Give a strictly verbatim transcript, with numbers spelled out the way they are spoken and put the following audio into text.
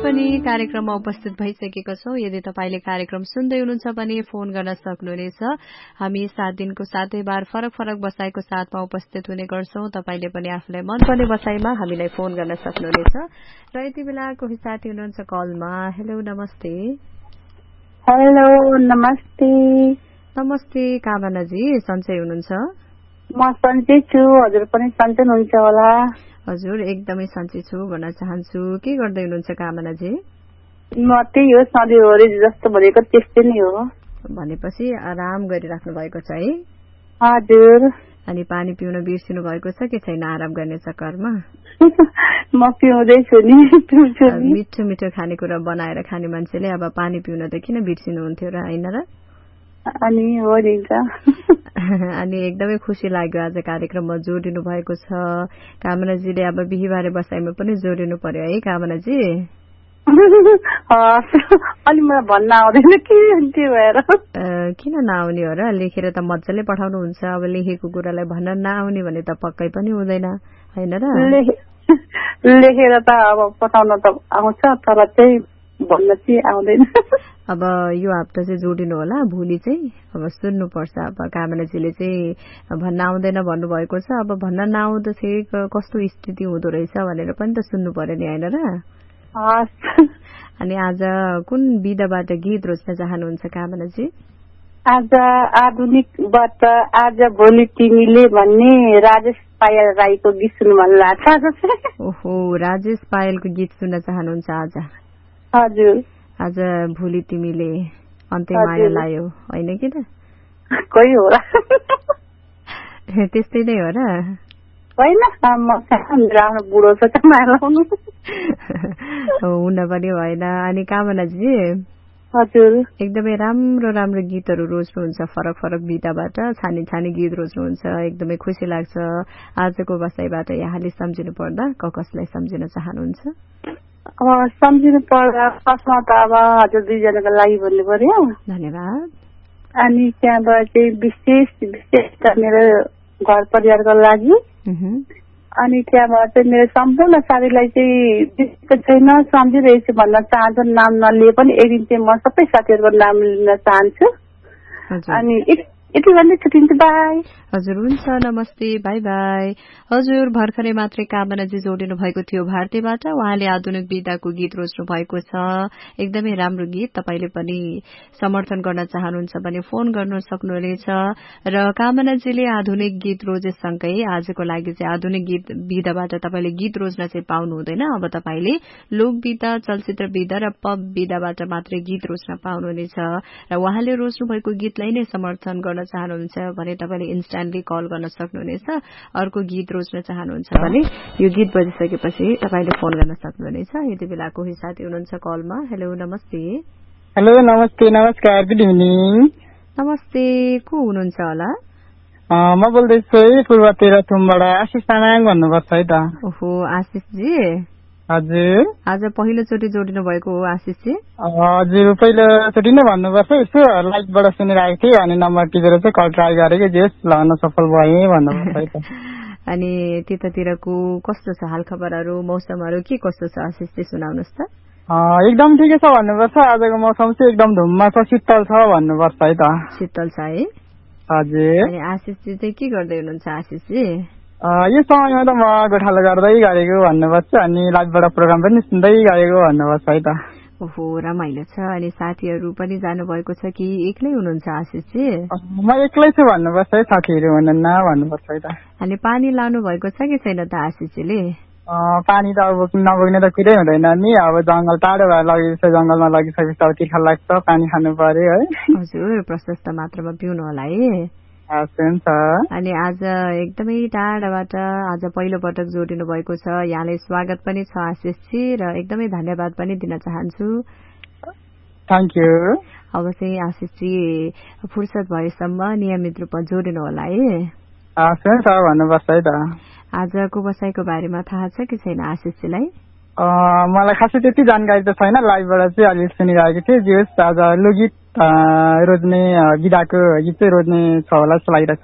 पनि कार्यक्रममा उपस्थित भइसकेका छौं। यदि तपाईले कार्यक्रम सुन्दै हुनुहुन्छ भने फोन गर्न सक्नुहुनेछ। हामी सात दिनको सातै बार फरक फरक बसाइको साथमा उपस्थित हुने गर्छौं। तपाईले पनि आफूलाई मनपर्ने बसाइमा हामीलाई फोन गर्न सक्नुहुनेछ। र यति बेला कोही साथी हुनुहुन्छ कलमा। हेलो नमस्ते। हेलो नमस्ते। नमस्ते कामनाजी, सन्चै हुनुहुन्छ? म सन्चै छु, हजुर पनि सन्चै हुनुहुन्छ होला? हजुर एकदमै सन्चै छु भन्न चाहन्छु। के गर्दै हुनुहुन्छ कामनाजी? म त्यही हो, सधैँभरि जस्तो भनेको त्यस्तै नै हो। भनेपछि आराम गरिराख्नु भएको छ है? हजुर। अनि पानी पिउन बिर्सिनु भएको छ कि छैन आराम गर्ने चक्करमा? म पिउँदैछु नि, पिउँछु नि। मिठो मिठो खानेकुरा बनाएर खाने मान्छेले अब पानी पिउन त किन बिर्सिनुहुन्थ्यो र, होइन र? अनि हो नि त। अनि एकदमै खुसी लाग्यो आज कार्यक्रममा जोडिनु भएको छ। कामनाजीले अब बिहीबारे बसाइमा पनि जोडिनु पर्यो है कामनाजी? अनि मलाई भन्न आउँदैन के त्यो भएर। किन नआउने हो र? लेखेर त मजाले पठाउनुहुन्छ। अब लेखेको कुरालाई भन्न नआउने भने त पक्कै पनि हुँदैन, होइन र? लेखेर त अब पठाउन त आउँछ, तर चाहिँ भन्न चाहिँ आउँदैन। अब यो हप्ता चाहिँ जोडिनु होला, भोलि चाहिँ अब सुन्नुपर्छ। अब कामनाजीले चाहिँ भन्न आउँदैन भन्नुभएको छ। अब भन्न नआउँदाखेरि कस्तो स्थिति हुँदो रहेछ भनेर पनि त सुन्नु पर्यो नि, होइन र? अनि आज कुन विधाबाट गीत रोज्न चाहनुहुन्छ कामनाजी? आज आधुनिकबाट आज भोलि तिमीले भन्ने राजेश पायल राईको गीत सुन्नु मन लाग्छ। ओहो, राजेश पायलको गीत सुन्न चाहनुहुन्छ आज? हजुर। आज भोलि तिमीले अन्त्य माया लायो, होइन कि त? कोही हो र? त्यस्तै नै हो र? होइन, राम्रो बुढो छ त माया लाउनु। हुन पनि भएन। अनि कामनाजी? हजुर। एकदमै राम्रो राम्रो गीतहरू रोज्नुहुन्छ, फरक फरक विधाबाट छानी छानी गीत रोज्नुहुन्छ, एकदमै खुसी लाग्छ। आजको बसाइबाट यहाँले सम्झिनु पर्दा क कसलाई सम्झिन चाहनुहुन्छ? अब सम्झिनु पर्दा फर्स्टमा त अब हजुर दुईजनाको लागि भन्नु पर्यो। धन्यवाद। अनि त्यहाँबाट चाहिँ विशेष विशेष त मेरो घर परिवारको लागि, अनि त्यहाँबाट चाहिँ मेरो सम्पूर्ण साथीलाई चाहिँ बिर्सेको छैन, सम्झिरहेछु भन्न चाहन्छु। नाम नलिए पनि एक दिन चाहिँ म सबै साथीहरूको नाम लिन चाहन्छु। अनि यति भन्दै छुट्टिन्छु, बाई। हजुर हुन्छ, नमस्ते, बाई बाई। हजुर भर्खरै मात्रै कामनाजी जोडिनु भएको थियो भारतीबाट। उहाँले आधुनिक विधाको गीत रोज्नु भएको छ, एकदमै राम्रो गीत। तपाईले पनि समर्थन गर्न चाहनुहुन्छ भने फोन गर्न सक्नुहुनेछ। र कामनाजीले आधुनिक गीत रोजेसँगै आजको लागि चाहिँ आधुनिक गीत विधाबाट तपाईले गीत रोज्न चाहिँ पाउनु हुँदैन। अब तपाईले लोक विधा, चलचित्र विधा र पप विधाबाट मात्रै गीत रोज्न पाउनुहुनेछ। र उहाँले रोज्नु भएको गीतलाई नै समर्थन गर्न चाहनुहुन्छ भने तपाईले इन्स्टान्टली कल गर्न सक्नुहुनेछ। अर्को गीत रोज्न चाहनुहुन्छ भने यो गीत बजिसकेपछि तपाईले फोन गर्न सक्नुहुनेछ। यति बेला कोही साथी हुनुहुन्छ कलमा। हेलो नमस्ते। हेलो नमस्ते, नमस्कार, गुड इभिनिङ। नमस्ते, को हुनुहुन्छ होला? म बोल्दैछु है पूर्व तेह्रथुमबाट, आशिष तामाङ भन्नुपर्छ है त। ओहो आशिषजी। हजुर। आज पहिलोचोटि जोडिनु भएको हो आशिषजी? हजुर, पहिलोचोटि नै भन्नुपर्छ। यसो लाइभबाट सुनिरहेको थिएँ अनि नम्बर टिपेर चाहिँ कल ट्राई गरेको, जेस लगाउन सफल भएँ भन्नुपर्छ है त। अनि त्यतातिरको कस्तो छ हालखबरहरू, मौसमहरू के कस्तो छ आशिषजी, सुनाउनुहोस् त। एकदम ठिकै छ भन्नुपर्छ। आजको मौसम चाहिँ एकदम धुम्मा छ, शीतल छ भन्नुपर्छ है त। शीतल छ है? हजुर। अनि आशिषजी चाहिँ के गर्दै हुनुहुन्छ आशिषजी? यो समयमा त म गोठालो गर्दै गरेको भन्नुपर्छ, अनि लाइभबाट प्रोग्राम पनि सुन्दै गरेको भन्नुपर्छ है त। ओहो, रमाइलो छ। अनि साथीहरू पनि जानुभएको छ कि एक्लै हुनुहुन्छ आशिषजी? म एक्लै छु भन्नुपर्छ है, साथीहरू हुनुहुन्न भन्नुपर्छ है त। अनि पानी लानु भएको छ कि छैन त आशिषजीले? पानी त अब नबोक्ने त कुरै हुँदैन नि। अब जंगल टाढो भएर लगिसक्यो, जंगलमा लगिसकेपछि अब तिर्खा लाग्छ, पानी खानु पर्यो है। हजुर, प्रशस्त मात्रामा पिउनु होला है। हुन्छ। अनि आज एकदमै टाढाबाट आज पहिलो पटक जोडिनु भएको छ, यहाँलाई स्वागत पनि छ आशिषजी, र एकदमै धन्यवाद पनि दिन चाहन्छु। Thank you. अब चाहिँ आशिषजी फुर्सद भएसम्म नियमित रूपमा जोडिनु होला है। हुन्छ भन्नुपर्छ है त। आजको बसाइको बारेमा थाहा छ कि छैन आशिषजीलाई? मलाई खासै त्यति जानकारी त छैन, लाइभबाट चाहिँ अलि सुनिरहेको थिएँ। जे आज लोकगीत रोज्ने विधाको गीत चाहिँ रोज्ने छ होला जस्तो लागिरहेछ।